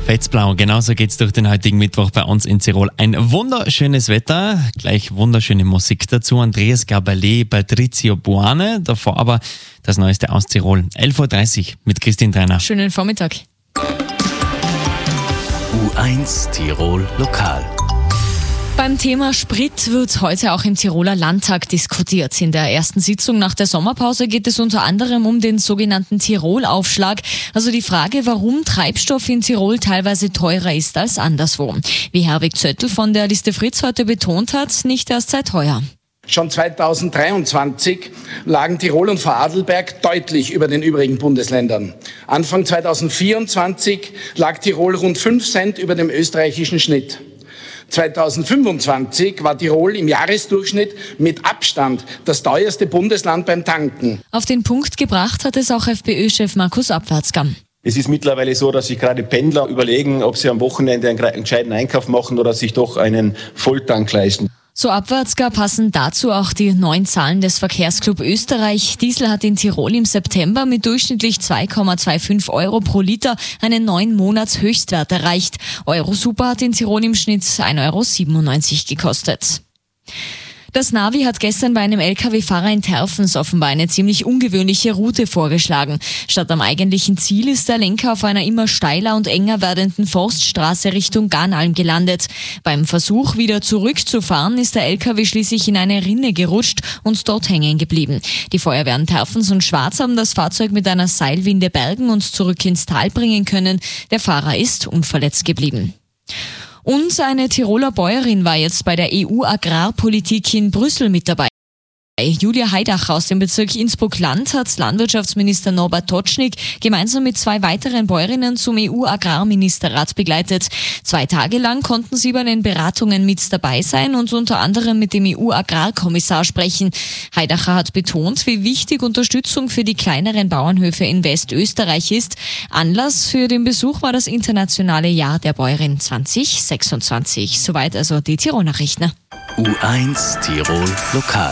Fetzblau, genauso geht's durch den heutigen Mittwoch bei uns in Tirol. Ein wunderschönes Wetter, gleich wunderschöne Musik dazu. Andreas Gabalé, Patrizio Buane, davor aber das Neueste aus Tirol. 11.30 Uhr mit Christine Trainer. Schönen Vormittag. U1 Tirol Lokal. Beim Thema Sprit wird heute auch im Tiroler Landtag diskutiert. In der ersten Sitzung nach der Sommerpause geht es unter anderem um den sogenannten Tirol-Aufschlag, also die Frage, warum Treibstoff in Tirol teilweise teurer ist als anderswo. Wie Herwig Zöttl von der Liste Fritz heute betont hat, nicht erst seit heuer. Schon 2023 lagen Tirol und Vorarlberg deutlich über den übrigen Bundesländern. Anfang 2024 lag Tirol rund 5 Cent über dem österreichischen Schnitt. 2025 war Tirol im Jahresdurchschnitt mit Abstand das teuerste Bundesland beim Tanken. Auf den Punkt gebracht hat es auch FPÖ-Chef Markus Abwärtsger. Es ist mittlerweile so, dass sich gerade Pendler überlegen, ob sie am Wochenende einen entscheidenden Einkauf machen oder sich doch einen Volltank leisten. So Abwärtsger passen dazu auch die neuen Zahlen des Verkehrsclub Österreich. Diesel hat in Tirol im September mit durchschnittlich 2,25 Euro pro Liter einen 9-Monats-Höchstwert erreicht. Eurosuper hat in Tirol im Schnitt 1,97 Euro gekostet. Das Navi hat gestern bei einem Lkw-Fahrer in Terfens offenbar eine ziemlich ungewöhnliche Route vorgeschlagen. Statt am eigentlichen Ziel ist der Lenker auf einer immer steiler und enger werdenden Forststraße Richtung Garnalm gelandet. Beim Versuch, wieder zurückzufahren, ist der Lkw schließlich in eine Rinne gerutscht und dort hängen geblieben. Die Feuerwehren Terfens und Schwarz haben das Fahrzeug mit einer Seilwinde bergen und zurück ins Tal bringen können. Der Fahrer ist unverletzt geblieben. Und eine Tiroler Bäuerin war jetzt bei der EU-Agrarpolitik in Brüssel mit dabei. Julia Heidacher aus dem Bezirk Innsbruck-Land hat Landwirtschaftsminister Norbert Totschnig gemeinsam mit 2 weiteren Bäuerinnen zum EU-Agrarministerrat begleitet. 2 Tage lang konnten sie bei den Beratungen mit dabei sein und unter anderem mit dem EU-Agrarkommissar sprechen. Heidacher hat betont, wie wichtig Unterstützung für die kleineren Bauernhöfe in Westösterreich ist. Anlass für den Besuch war das internationale Jahr der Bäuerin 2026. Soweit also die Tirol-Nachrichten. U1 Tirol Lokal.